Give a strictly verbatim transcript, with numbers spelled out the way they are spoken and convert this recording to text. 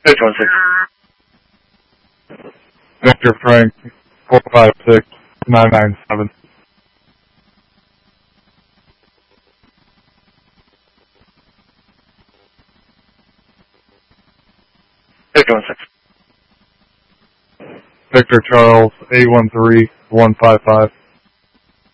Six one six. Victor Frank, four five six nine nine seven. Six one six. Victor Charles, eight one three one five five.